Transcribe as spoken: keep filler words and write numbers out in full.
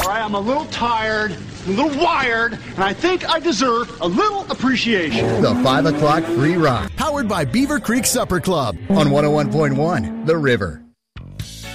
all right? I'm a little tired, a little wired, and I think I deserve a little appreciation. The five o'clock free ride. Powered by Beaver Creek Supper Club On one oh one point one, The River.